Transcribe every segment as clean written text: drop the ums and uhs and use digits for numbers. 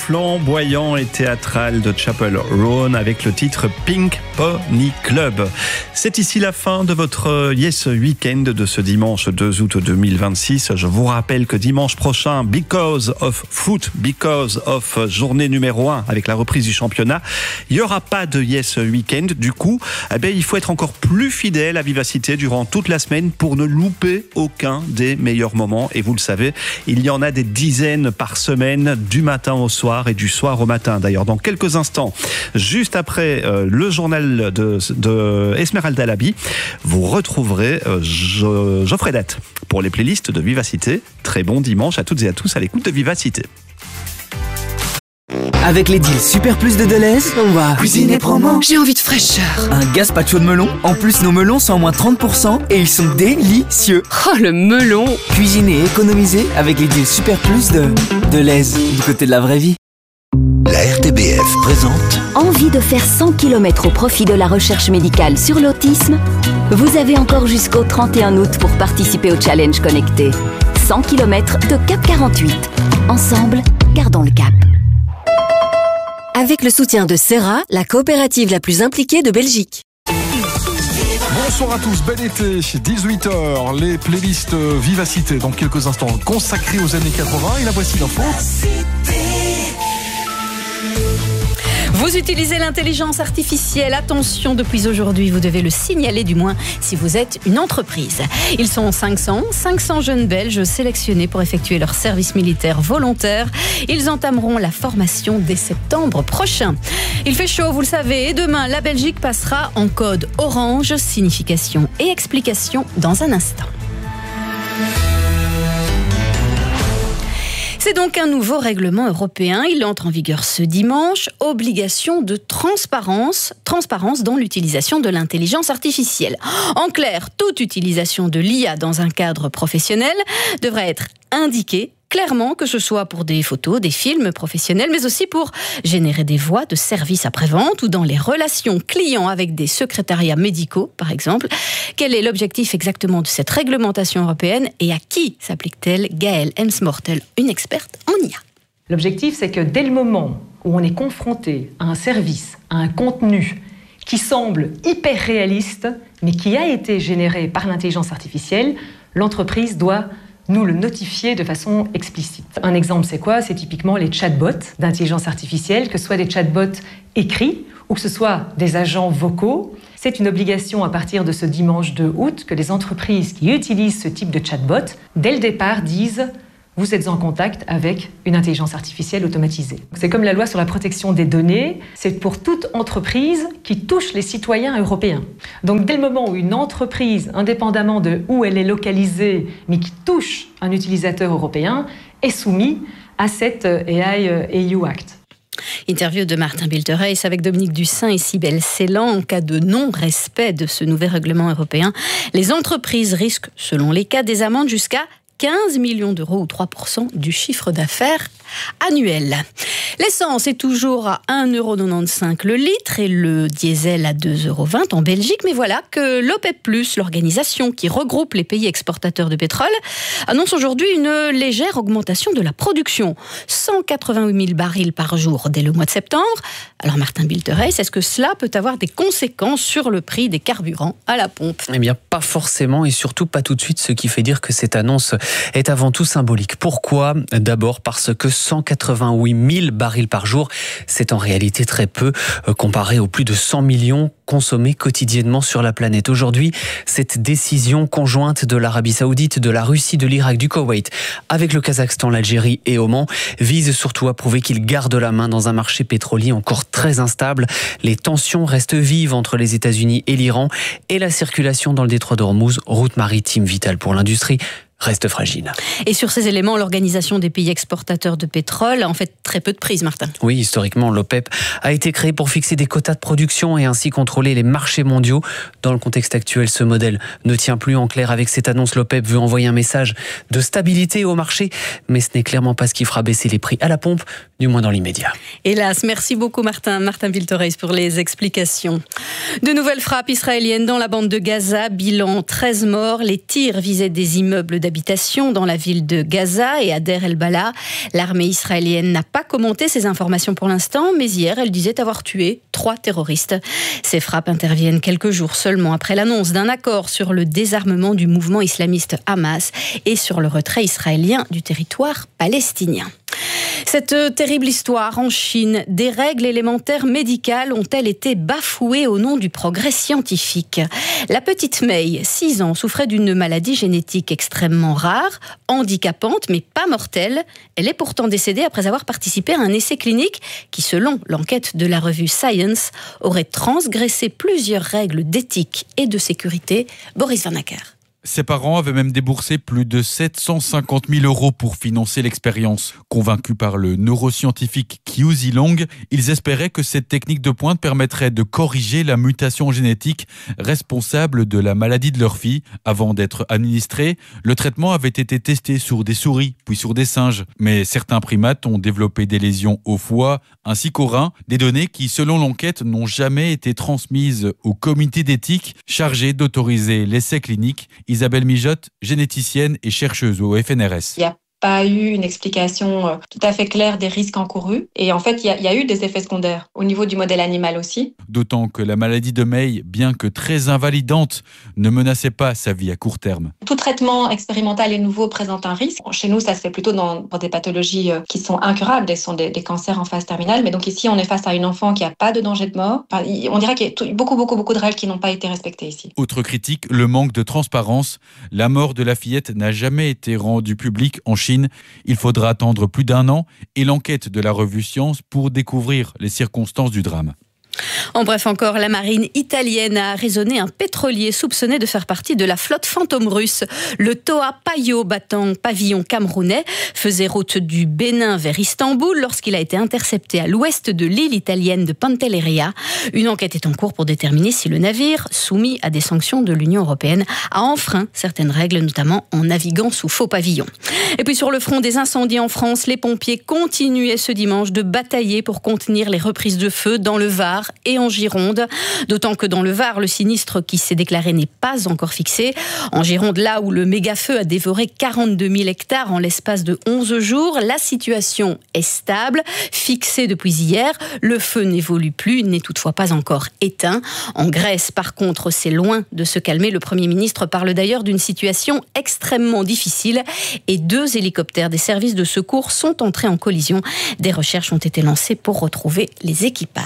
flamboyant et théâtral de Chapel Roan avec le titre Pink Pony Club. C'est ici la fin de votre Yes Weekend de ce dimanche 2 août 2026. Je vous rappelle que dimanche prochain, because of foot, because of journée numéro 1 avec la reprise du championnat, il n'y aura pas de Yes Weekend. Du coup, il faut être encore plus fidèle à Vivacité durant toute la semaine pour ne louper aucun des meilleurs moments. Et vous le savez, il y en a des dizaines par semaine, du matin au soir et du soir au matin. D'ailleurs, dans quelques instants, juste après le journal de Esmeralda Labi, vous retrouverez Geoffrey Date pour les playlists de Vivacité. Très bon dimanche à toutes et à tous à l'écoute de Vivacité. Avec les deals Super Plus de Deleuze, on va cuisiner promo. J'ai envie de fraîcheur. Un gazpacho de melon. En plus, nos melons sont à moins 30% et ils sont délicieux. Oh, le melon. Cuisiner et économiser avec les deals Super Plus de Deleuze, du côté de la vraie vie. La RTBF présente. Envie de faire 100 km au profit de la recherche médicale sur l'autisme? Vous avez encore jusqu'au 31 août pour participer au challenge connecté. 100 km de Cap 48. Ensemble, gardons le cap. Avec le soutien de Serra, la coopérative la plus impliquée de Belgique. Bonsoir à tous, bel été, 18h, les playlists Vivacité dans quelques instants consacrées aux années 80 et la voici l'info. Vous utilisez l'intelligence artificielle. Attention, depuis aujourd'hui, vous devez le signaler, du moins si vous êtes une entreprise. Ils sont 500 jeunes Belges sélectionnés pour effectuer leur service militaire volontaire. Ils entameront la formation dès septembre prochain. Il fait chaud, vous le savez, et demain, la Belgique passera en code orange. Signification et explication dans un instant. C'est donc un nouveau règlement européen. Il entre en vigueur ce dimanche. Obligation de transparence dans l'utilisation de l'intelligence artificielle. En clair, toute utilisation de l'IA dans un cadre professionnel devrait être indiquée clairement, que ce soit pour des photos, des films professionnels, mais aussi pour générer des voix de service après-vente ou dans les relations clients avec des secrétariats médicaux, par exemple. Quel est l'objectif exactement de cette réglementation européenne et à qui s'applique-t-elle? Gaëlle Hems-Mortel, une experte en IA. L'objectif, c'est que dès le moment où on est confronté à un service, à un contenu qui semble hyper réaliste, mais qui a été généré par l'intelligence artificielle, l'entreprise doit nous le notifier de façon explicite. Un exemple, c'est quoi? C'est typiquement les chatbots d'intelligence artificielle, que ce soit des chatbots écrits ou que ce soit des agents vocaux. C'est une obligation à partir de ce dimanche 2 août que les entreprises qui utilisent ce type de chatbot, dès le départ, disent « vous êtes en contact avec une intelligence artificielle automatisée ». C'est comme la loi sur la protection des données, c'est pour toute entreprise qui touche les citoyens européens. Donc dès le moment où une entreprise, indépendamment de où elle est localisée, mais qui touche un utilisateur européen, est soumise à cet AI EU Act. Interview de Martin Biltereis avec Dominique Dussin et Cybèle Ceylan. En cas de non-respect de ce nouvel règlement européen, les entreprises risquent, selon les cas, des amendes jusqu'à 15 millions d'euros ou 3% du chiffre d'affaires annuel. L'essence est toujours à 1,95€ le litre et le diesel à 2,20€ en Belgique. Mais voilà que l'OPEP+, l'organisation qui regroupe les pays exportateurs de pétrole, annonce aujourd'hui une légère augmentation de la production. 188 000 barils par jour dès le mois de septembre. Alors Martin Biltereis, est-ce que cela peut avoir des conséquences sur le prix des carburants à la pompe? Eh bien, pas forcément et surtout pas tout de suite, ce qui fait dire que cette annonce est avant tout symbolique. Pourquoi? D'abord parce que 188 000 barils par jour, c'est en réalité très peu comparé aux plus de 100 millions consommés quotidiennement sur la planète. Aujourd'hui, cette décision conjointe de l'Arabie Saoudite, de la Russie, de l'Irak, du Koweït, avec le Kazakhstan, l'Algérie et Oman, vise surtout à prouver qu'ils gardent la main dans un marché pétrolier encore très instable. Les tensions restent vives entre les États-Unis et l'Iran et la circulation dans le détroit d'Ormuz, route maritime vitale pour l'industrie, reste fragile. Et sur ces éléments, l'Organisation des pays exportateurs de pétrole a en fait très peu de prise, Martin. Oui, historiquement, l'OPEP a été créé pour fixer des quotas de production et ainsi contrôler les marchés mondiaux. Dans le contexte actuel, ce modèle ne tient plus. En clair, avec cette annonce, l'OPEP veut envoyer un message de stabilité au marché, mais ce n'est clairement pas ce qui fera baisser les prix à la pompe, du moins dans l'immédiat. Hélas, merci beaucoup Martin Biltereis pour les explications. De nouvelles frappes israéliennes dans la bande de Gaza, bilan 13 morts. Les tirs visaient des immeubles d'habitation d'habitations dans la ville de Gaza et à Deir el-Bala. L'armée israélienne n'a pas commenté ces informations pour l'instant, mais hier, elle disait avoir tué 3 terroristes. Ces frappes interviennent quelques jours seulement après l'annonce d'un accord sur le désarmement du mouvement islamiste Hamas et sur le retrait israélien du territoire palestinien. Cette terrible histoire en Chine, des règles élémentaires médicales ont-elles été bafouées au nom du progrès scientifique ? La petite Mei, 6 ans, souffrait d'une maladie génétique extrêmement rare, handicapante mais pas mortelle. Elle est pourtant décédée après avoir participé à un essai clinique qui, selon l'enquête de la revue Science, aurait transgressé plusieurs règles d'éthique et de sécurité. Boris Van Acker. Ses parents avaient même déboursé plus de 750 000 € pour financer l'expérience. Convaincus par le neuroscientifique Qiu Zilong, ils espéraient que cette technique de pointe permettrait de corriger la mutation génétique responsable de la maladie de leur fille. Avant d'être administré, le traitement avait été testé sur des souris, puis sur des singes. Mais certains primates ont développé des lésions au foie ainsi qu'au rein, des données qui, selon l'enquête, n'ont jamais été transmises au comité d'éthique chargé d'autoriser l'essai clinique. Isabelle Mijotte, généticienne et chercheuse au FNRS. Il n'y a pas eu une explication tout à fait claire des risques encourus. Et en fait, il y a eu des effets secondaires au niveau du modèle animal aussi. D'autant que la maladie de Mei, bien que très invalidante, ne menaçait pas sa vie à court terme. Tout traitement expérimental et nouveau présente un risque. Chez nous, ça se fait plutôt pour des pathologies qui sont incurables, ce sont des cancers en phase terminale. Mais donc ici, on est face à une enfant qui n'a pas de danger de mort. Enfin, on dirait qu'il y a beaucoup de règles qui n'ont pas été respectées ici. Autre critique, le manque de transparence. La mort de la fillette n'a jamais été rendue publique en Chine. Il faudra attendre plus d'1 an et l'enquête de la revue Science pour découvrir les circonstances du drame. En bref encore, la marine italienne a arraisonné un pétrolier soupçonné de faire partie de la flotte fantôme russe. Le Toa Payo, battant pavillon camerounais, faisait route du Bénin vers Istanbul lorsqu'il a été intercepté à l'ouest de l'île italienne de Pantelleria. Une enquête est en cours pour déterminer si le navire, soumis à des sanctions de l'Union européenne, a enfreint certaines règles, notamment en naviguant sous faux pavillon. Et puis sur le front des incendies en France, les pompiers continuaient ce dimanche de batailler pour contenir les reprises de feu dans le Var et en Gironde, d'autant que dans le Var, le sinistre qui s'est déclaré n'est pas encore fixé. En Gironde, là où le méga-feu a dévoré 42 000 hectares en l'espace de 11 jours, la situation est stable, fixée depuis hier. Le feu n'évolue plus, n'est toutefois pas encore éteint. En Grèce, par contre, c'est loin de se calmer. Le Premier ministre parle d'ailleurs d'une situation extrêmement difficile et 2 hélicoptères des services de secours sont entrés en collision. Des recherches ont été lancées pour retrouver les équipages.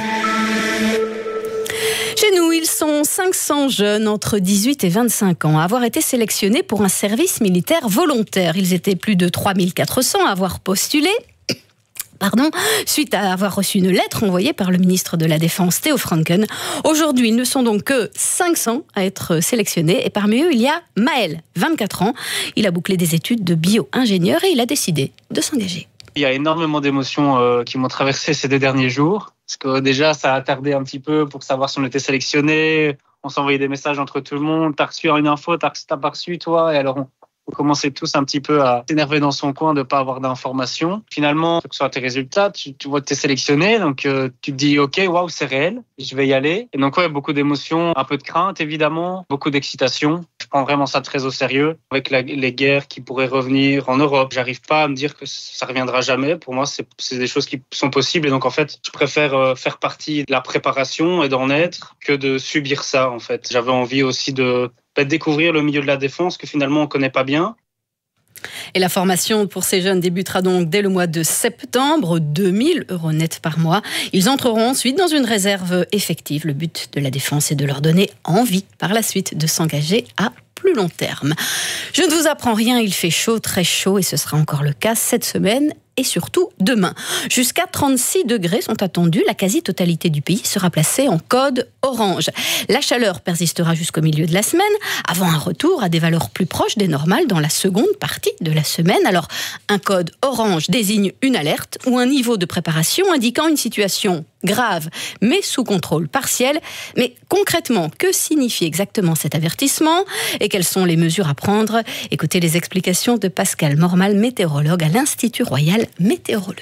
Chez nous, ils sont 500 jeunes entre 18 et 25 ans à avoir été sélectionnés pour un service militaire volontaire. Ils étaient plus de 3400 à avoir postulé. Suite à avoir reçu une lettre envoyée par le ministre de la Défense, Theo Franken. Aujourd'hui, ils ne sont donc que 500 à être sélectionnés. Et parmi eux, il y a Maël, 24 ans. Il a bouclé des études de bio-ingénieur et il a décidé de s'engager. Il y a énormément d'émotions qui m'ont traversé ces 2 derniers jours. Parce que déjà, ça a tardé un petit peu pour savoir si on était sélectionné. On s'envoyait des messages entre tout le monde. T'as reçu une info, t'as pas reçu, toi. Et alors, on commençait tous un petit peu à s'énerver dans son coin de ne pas avoir d'informations. Finalement, que ce soit tes résultats, tu vois que tu es sélectionné. Donc, tu te dis, OK, waouh, c'est réel. Je vais y aller. Et donc, ouais, beaucoup d'émotions, un peu de crainte, évidemment. Beaucoup d'excitation. Je prends vraiment ça très au sérieux. Avec les guerres qui pourraient revenir en Europe, j'arrive pas à me dire que ça reviendra jamais. Pour moi, c'est des choses qui sont possibles. Et donc, en fait, je préfère faire partie de la préparation et d'en être que de subir ça, en fait. J'avais envie aussi de découvrir le milieu de la défense que finalement on ne connaît pas bien. Et la formation pour ces jeunes débutera donc dès le mois de septembre, 2 000 € net par mois. Ils entreront ensuite dans une réserve effective. Le but de la défense est de leur donner envie par la suite de s'engager à plus long terme. Je ne vous apprends rien, il fait chaud, très chaud, et ce sera encore le cas cette semaine et surtout demain. Jusqu'à 36 degrés sont attendus. La quasi-totalité du pays sera placée en code orange. La chaleur persistera jusqu'au milieu de la semaine, avant un retour à des valeurs plus proches des normales dans la seconde partie de la semaine. Alors, un code orange désigne une alerte ou un niveau de préparation indiquant une situation grave, mais sous contrôle partiel. Mais concrètement, que signifie exactement cet avertissement et quelles sont les mesures à prendre? Écoutez les explications de Pascal Mormal, météorologue à l'Institut Royal Météorologique.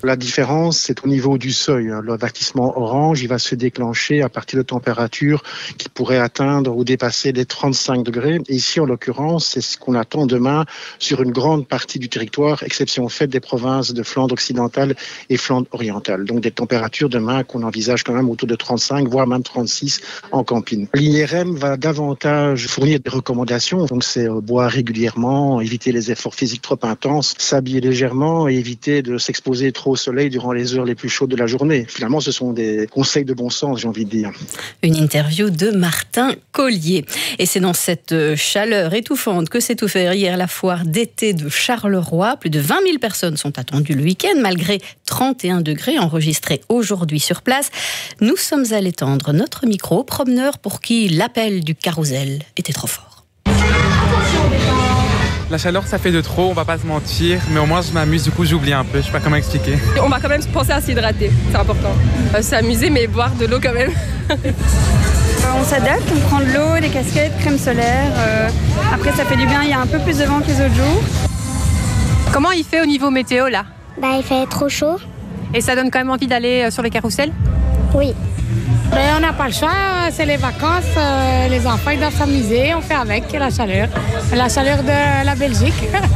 La différence, c'est au niveau du seuil. L'avertissement orange, il va se déclencher à partir de températures qui pourraient atteindre ou dépasser les 35 degrés. Et ici, en l'occurrence, c'est ce qu'on attend demain sur une grande partie du territoire, exception faite des provinces de Flandre occidentale et Flandre orientale. Donc des températures demain qu'on envisage quand même autour de 35, voire même 36 en camping. L'INRM va davantage fournir des recommandations. Donc c'est boire régulièrement, éviter les efforts physiques trop intenses, s'habiller légèrement et éviter de s'exposer trop au soleil durant les heures les plus chaudes de la journée. Finalement, ce sont des conseils de bon sens, j'ai envie de dire. Une interview de Martin Collier. Et c'est dans cette chaleur étouffante que s'est ouverte hier la foire d'été de Charleroi. Plus de 20 000 personnes sont attendues le week-end, malgré 31 degrés enregistrés aujourd'hui sur place. Nous sommes allés tendre notre micro aux promeneurs pour qui l'appel du carrousel était trop fort. La chaleur, ça fait de trop, on va pas se mentir, mais au moins je m'amuse, du coup j'oublie un peu, je sais pas comment expliquer. On va quand même penser à s'hydrater, c'est important. S'amuser, mais boire de l'eau quand même. On s'adapte, on prend de l'eau, des casquettes, crème solaire. Après ça fait du bien, il y a un peu plus de vent que les autres jours. Comment il fait au niveau météo là ? Il fait trop chaud. Et ça donne quand même envie d'aller sur les carrousels ? Oui. On n'a pas le choix, c'est les vacances, les enfants ils doivent s'amuser, on fait avec la chaleur de la Belgique.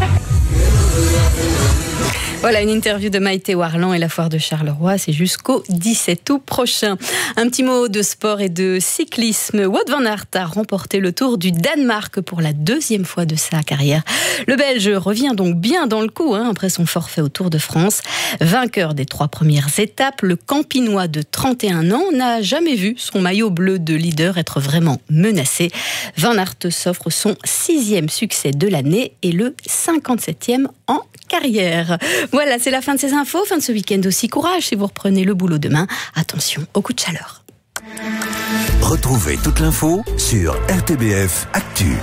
Voilà une interview de Maïté Warland et la foire de Charleroi, c'est jusqu'au 17 août prochain. Un petit mot de sport et de cyclisme. Wout van Aert a remporté le Tour du Danemark pour la deuxième fois de sa carrière. Le Belge revient donc bien dans le coup après son forfait au Tour de France. Vainqueur des 3 premières étapes, le Campinois de 31 ans n'a jamais vu son maillot bleu de leader être vraiment menacé. Van Aert s'offre son 6e succès de l'année et le 57e en carrière. Voilà, c'est la fin de ces infos, fin de ce week-end aussi. Courage si vous reprenez le boulot demain. Attention au coup de chaleur. Retrouvez toute l'info sur RTBF Actu.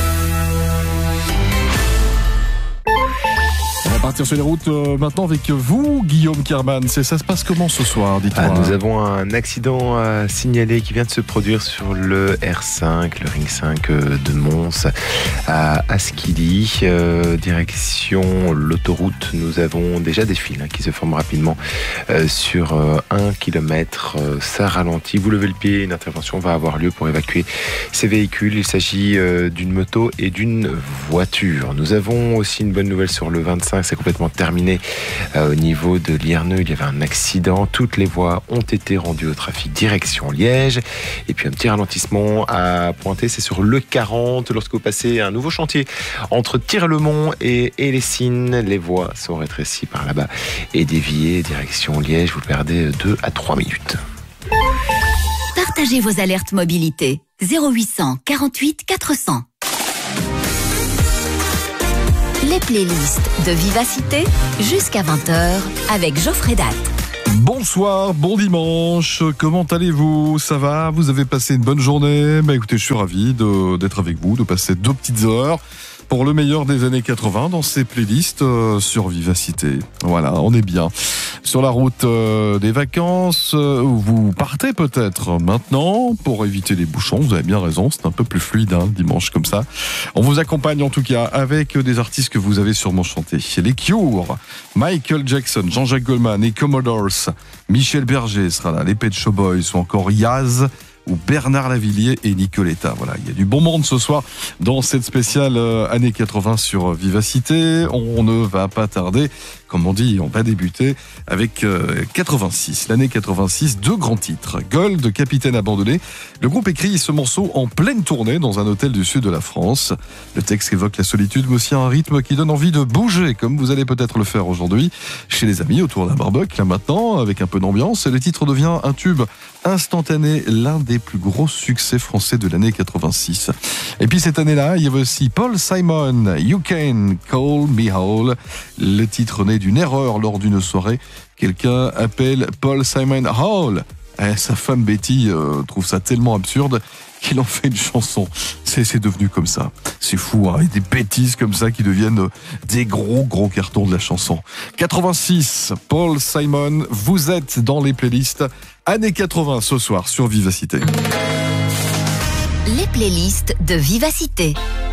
On va partir sur les routes maintenant avec vous, Guillaume Kerman. Ça se passe comment ce soir, dites-moi? Nous avons un accident à signaler qui vient de se produire sur le R5, le Ring 5 de Mons, à Asquilly, direction l'autoroute. Nous avons déjà des files qui se forment rapidement sur 1 km. Ça ralentit. Vous levez le pied, une intervention va avoir lieu pour évacuer ces véhicules. Il s'agit d'une moto et d'une voiture. Nous avons aussi une bonne nouvelle sur le 25. C'est complètement terminé au niveau de Lierneux. Il y avait un accident. Toutes les voies ont été rendues au trafic direction Liège. Et puis un petit ralentissement à pointer, c'est sur le 40. Lorsque vous passez un nouveau chantier entre Tir-le-Mont et Lessines, les voies sont rétrécies par là-bas et déviées direction Liège. Vous perdez 2 à 3 minutes. Partagez vos alertes mobilité. 0800 48 400. Les playlists de Vivacité jusqu'à 20h avec Geoffrey Datt. Bonsoir, bon dimanche, comment allez-vous? Ça va? Vous avez passé une bonne journée? Écoutez, je suis ravi d'être avec vous, de passer 2 petites heures pour le meilleur des années 80 dans ces playlists sur Vivacité. Voilà, on est bien. Sur la route des vacances, vous partez peut-être maintenant pour éviter les bouchons. Vous avez bien raison, c'est un peu plus fluide dimanche comme ça. On vous accompagne en tout cas avec des artistes que vous avez sûrement chantés. Les Cure, Michael Jackson, Jean-Jacques Goldman et Commodores, Michel Berger sera là, les Pet Shop Boys ou encore Yaz ou Bernard Lavilliers et Nicoletta. Voilà, il y a du bon monde ce soir dans cette spéciale années 80 sur Vivacité. On ne va pas tarder, comme on dit, on va débuter avec 86, l'année 86, 2 grands titres. Gold, Capitaine abandonné. Le groupe écrit ce morceau en pleine tournée dans un hôtel du sud de la France. Le texte évoque la solitude, mais aussi un rythme qui donne envie de bouger, comme vous allez peut-être le faire aujourd'hui chez les amis autour d'un barbecue, là maintenant, avec un peu d'ambiance. Et le titre devient un tube instantané, l'un des plus gros succès français de l'année 86. Et puis cette année-là, il y avait aussi Paul Simon, You Can Call Me Hall. Le titre né d'une erreur lors d'une soirée. Quelqu'un appelle Paul Simon Hall. Sa femme Betty trouve ça tellement absurde qu'il en fait une chanson. C'est devenu comme ça. C'est fou, et des bêtises comme ça qui deviennent des gros cartons de la chanson. 86, Paul Simon, vous êtes dans les playlists années 80 ce soir sur Vivacité. Les playlists de Vivacité.